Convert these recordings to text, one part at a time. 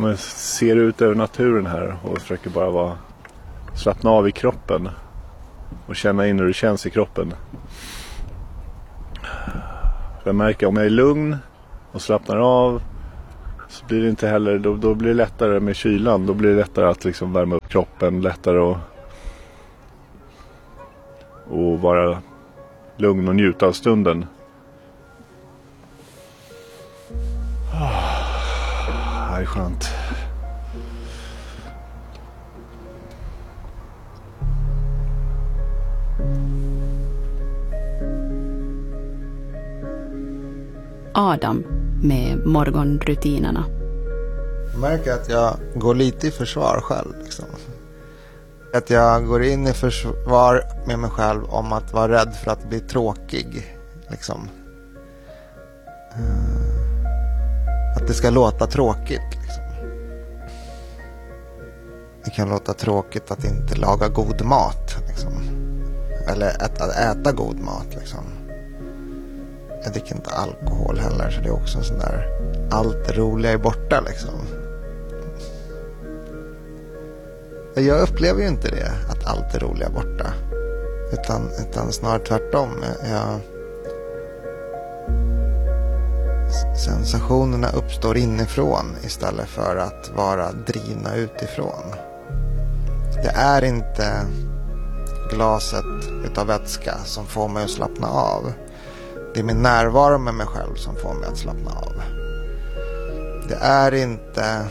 men ser ut över naturen här och försöker bara slappna av i kroppen och känna in hur det känns i kroppen. Jag märker om jag är lugn och slappnar av så blir det inte heller, då blir det lättare med kylan, då blir det lättare att liksom värma upp kroppen, lättare och vara lugn och njuta av stunden. Det är skönt. Adam med morgonrutinerna. Jag märker att jag går lite i försvar själv. Liksom. Att jag går in i försvar med mig själv om att vara rädd för att bli tråkig. Liksom. Att det ska låta tråkigt. Liksom. Det kan låta tråkigt att inte laga god mat. Liksom. Eller att äta god mat. Liksom. Jag dricker inte alkohol heller, så det är också en sån där, allt det roliga är borta liksom. Jag upplever ju inte det, att allt det roliga är borta. Utan snarare tvärtom. Sensationerna uppstår inifrån istället för att vara drivna utifrån. Det är inte glaset utav vätska som får mig att slappna av. Det är min närvaro med mig själv som får mig att slappna av. Det är inte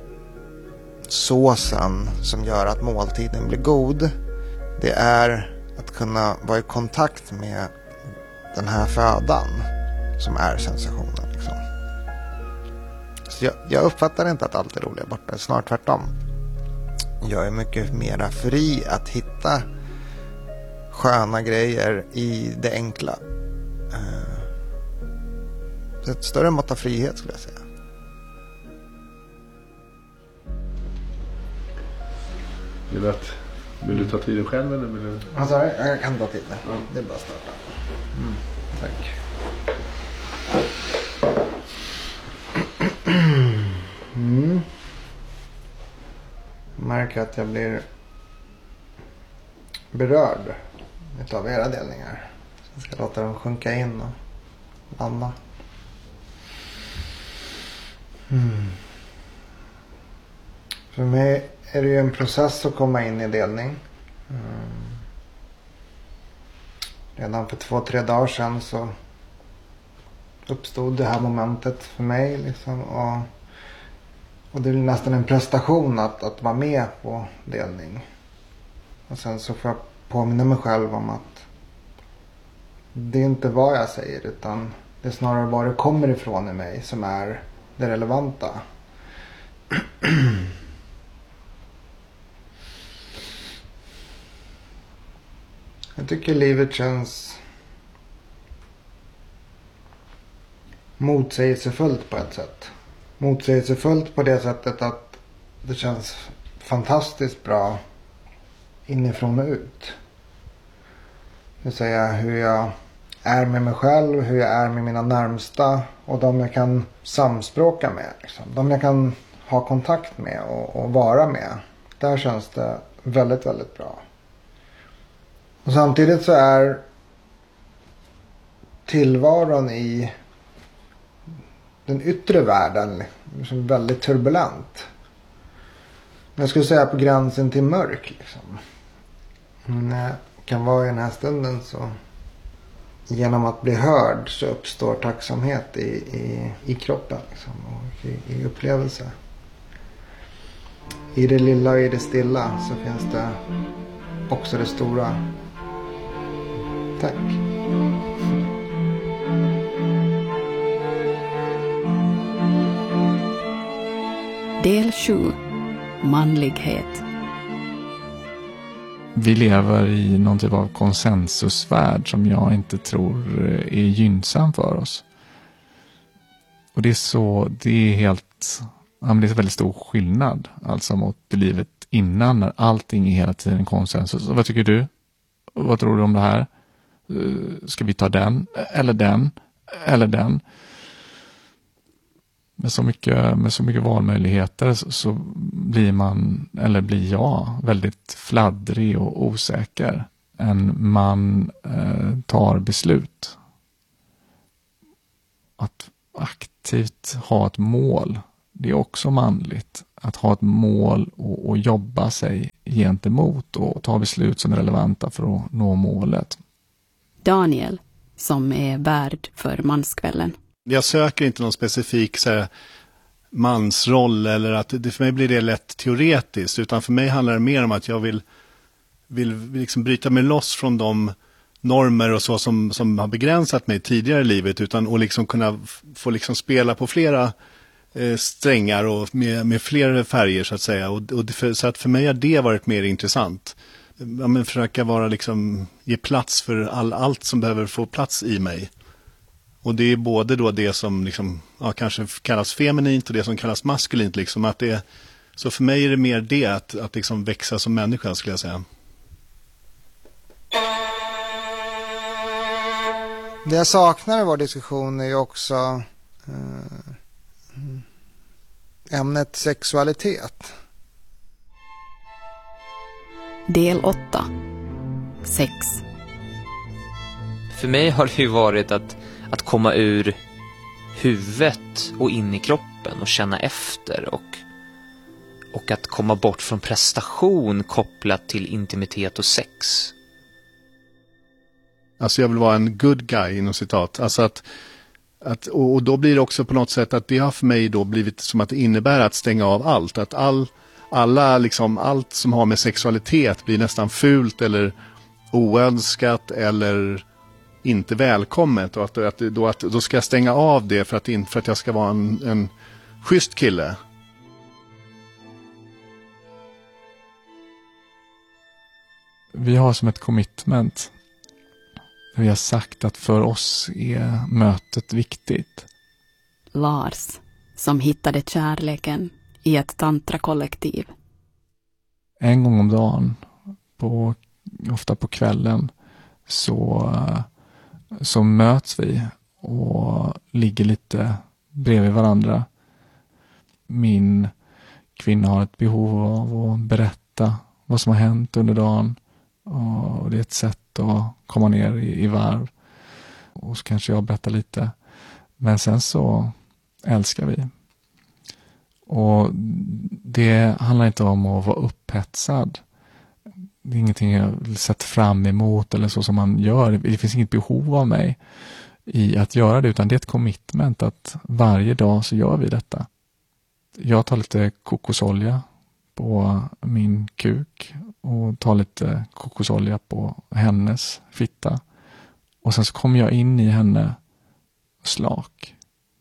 såsen som gör att måltiden blir god. Det är att kunna vara i kontakt med den här födan som är sensationen. Liksom. Så jag uppfattar inte att allt är roligt borta. Snart tvärtom. Jag är mycket mera fri att hitta sköna grejer i det enkla. Ett större mått av frihet skulle jag säga. Vill du ta tiden själv eller vill du? Alltså, jag kan ta tiden. Ja. Det är bara att starta. Tack. Jag märker att jag blir berörd utav era delningar. Jag ska låta dem sjunka in och landa. För mig är det ju en process att komma in i delning. Redan för 2-3 dagar sedan så uppstod det här momentet för mig. Liksom, och det är nästan en prestation att vara med på delning. Och sen så får jag påminna mig själv om att det är inte vad jag säger, utan det är snarare var det kommer ifrån i mig som är det relevanta. Jag tycker livet känns motsägelsefullt på ett sätt. Motsägelsefullt på det sättet att det känns fantastiskt bra inifrån och ut. Det vill säga hur jag är med mig själv, hur jag är med mina närmsta och de jag kan samspråka med. Liksom. De jag kan ha kontakt med och vara med. Där känns det väldigt, väldigt bra. Och samtidigt så är tillvaron i den yttre världen liksom väldigt turbulent. Jag skulle säga på gränsen till mörk. Liksom. Men när jag kan vara i den här stunden så genom att bli hörd så uppstår tacksamhet i kroppen liksom, och i upplevelse. I det lilla och i det stilla så finns det också det stora. Tack. Del 7. Manlighet. Vi lever i någon typ av konsensusvärld som jag inte tror är gynnsam för oss. Och det är helt, det är en väldigt stor skillnad alltså mot livet innan när allting är hela tiden konsensus. Och vad tycker du? Vad tror du om det här? Ska vi ta den eller den eller den? med så mycket valmöjligheter så blir jag väldigt fladdrig och osäker. En man tar beslut. Att aktivt ha ett mål, det är också manligt. Att ha ett mål och jobba sig gentemot och ta beslut som är relevanta för att nå målet. Daniel, som är värd för manskvällen. Jag söker inte någon specifik så här, mansroll eller att det, för mig blir det lätt teoretiskt, utan för mig handlar det mer om att jag vill liksom bryta mig loss från de normer och så som har begränsat mig tidigare i livet, och liksom kunna få liksom spela på flera strängar och med fler färger så att säga, så att för mig har det varit mer intressant. Ja, men försöka vara liksom, ge plats för allt som behöver få plats i mig. Och det är både då det som liksom, ja, kanske kallas feminint och det som kallas maskulint liksom, att det, så för mig är det mer det att liksom växa som människa, skulle jag säga. Det jag saknar i vår diskussion är ju också ämnet sexualitet. Del 8. Sex. För mig har det ju varit att komma ur huvudet och in i kroppen och känna efter och att komma bort från prestation kopplat till intimitet och sex. Alltså jag vill vara en good guy inom citat. Alltså och då blir det också på något sätt att det har för mig då blivit som att det innebär att stänga av allt. Att alla liksom, allt som har med sexualitet blir nästan fult eller oönskat eller inte välkommet. Och att då ska jag stänga av det för att jag ska vara en schysst kille. Vi har som ett commitment. Vi har sagt att för oss är mötet viktigt. Lars, som hittade kärleken i ett tantrakollektiv. En gång om dagen, ofta på kvällen, så möts vi och ligger lite bredvid varandra. Min kvinna har ett behov av att berätta vad som har hänt under dagen. Och det är ett sätt att komma ner i varv. Och så kanske jag berättar lite. Men sen så älskar vi. Och det handlar inte om att vara upphetsad. Det är ingenting jag vill sätta fram emot eller så som man gör. Det finns inget behov av mig i att göra det, utan det är ett commitment att varje dag så gör vi detta. Jag tar lite kokosolja på min kuk och tar lite kokosolja på hennes fitta. Och sen så kommer jag in i henne slak.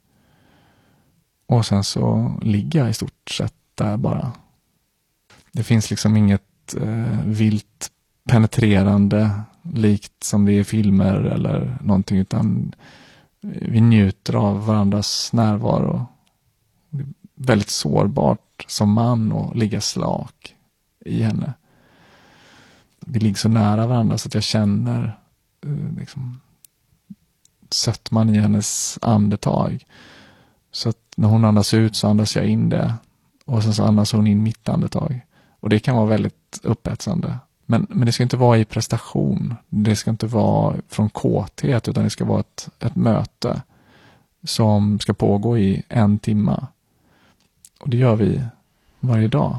Och sen så ligger jag i stort sett där bara. Det finns liksom inget vilt penetrerande likt som det är i filmer eller någonting, utan vi njuter av varandras närvaro. Det är väldigt sårbart som man att ligga slak i henne. Vi ligger så nära varandra så att jag känner liksom sötman i hennes andetag. Så att när hon andas ut så andas jag in det. Och sen så andas hon in mitt andetag. Och det kan vara väldigt upphetsande. Men det ska inte vara i prestation. Det ska inte vara från kåthet, utan det ska vara ett möte som ska pågå i 1 timme. Och det gör vi varje dag.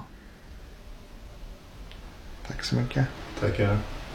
Tack så mycket. Tackar.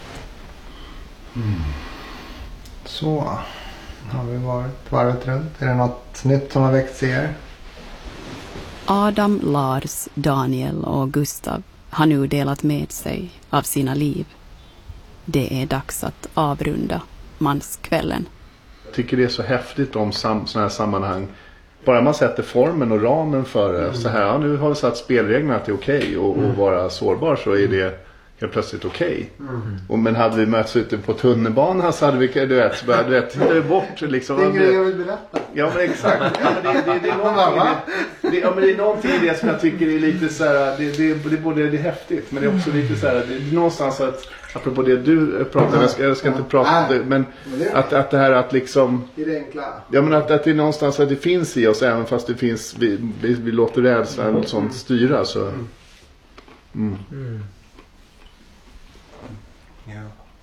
Så har vi varit varvet runt. Är det något nytt som har växt i er? Adam, Lars, Daniel och Gustav har nu delat med sig av sina liv. Det är dags att avrunda manskvällen. Jag tycker det är så häftigt om sådana här sammanhang. Bara man sätter formen och ramen för det. Så här, ja, nu har vi satt spelreglerna att det är okej och vara sårbar, så är det helt plötsligt okej. Men hade vi mötts ute på tunnelbanan så hade vi, du vet, tittar vi bort liksom. Det är jag vill berätta. Ja, men exakt. Ja, men det är någon men det är någonting i det som jag tycker är lite så här, det är häftigt, men det är också lite så här, det är någonstans att, apropå det du pratar om, jag ska inte prata om det, men att det här att liksom, det är det enkla. Ja, men att det är någonstans att det finns i oss, även fast det finns, vi låter rädslan och sånt styra, så. Ja.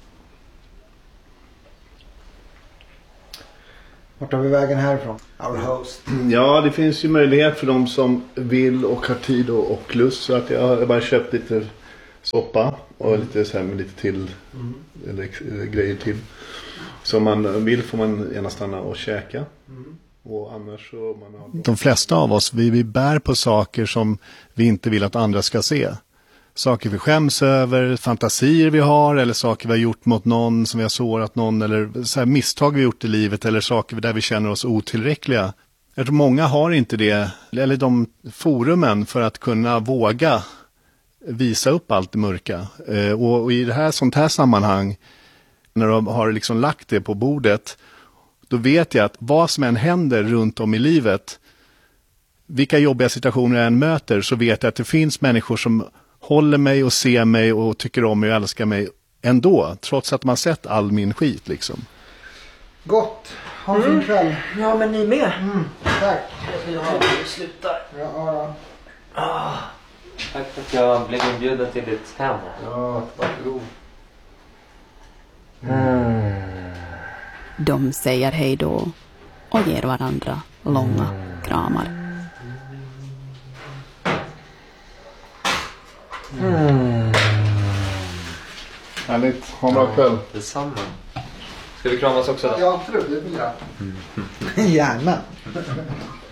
Vart har vi vägen härifrån? Our host. Ja, det finns ju möjlighet för de som vill och har tid och lust. Så att jag har bara köpt lite soppa och lite så här med lite till eller grejer till. Så om man vill får man gärna stanna och käka. Och annars så man har... De flesta av oss, vi bär på saker som vi inte vill att andra ska se. Saker vi skäms över, fantasier vi har, eller saker vi har gjort mot någon som vi har sårat någon, eller så här misstag vi har gjort i livet, eller saker där vi känner oss otillräckliga. Jag tror många har inte det, eller de forumen för att kunna våga visa upp allt det mörka. Och i det här, sånt här sammanhang, när de har liksom lagt det på bordet, då vet jag att vad som än händer runt om i livet, vilka jobbiga situationer jag än möter, så vet jag att det finns människor som håller mig och ser mig och tycker om mig och älskar mig ändå, trots att man sett all min skit liksom. Gott. Ha en fin kväll. Ja, men ni med. Tack. Jag vill ha det slutar. Ja. Tack för att jag blev inbjuden till ditt hem. Ja, varsågod. De säger hej då och ger varandra långa kramar. Härligt, ha en bra kväll. Detsamma. Ska vi kramas också då? Ja, absolut, det vill jag. Gärna.